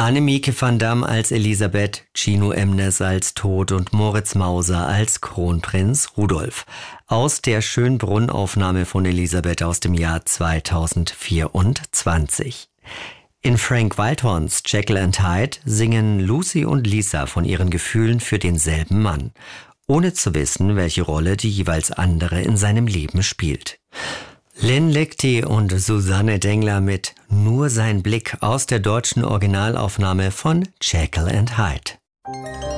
Annemieke van Dam als Elisabeth, Gino Emnes als Tod und Moritz Mauser als Kronprinz Rudolf. Aus der Schönbrunn-Aufnahme von Elisabeth aus dem Jahr 2024. In Frank Wildhorns Jekyll and Hyde singen Lucy und Lisa von ihren Gefühlen für denselben Mann, ohne zu wissen, welche Rolle die jeweils andere in seinem Leben spielt. Lynn Lichty und Susanne Dengler mit Nur sein Blick aus der deutschen Originalaufnahme von Jekyll and Hyde.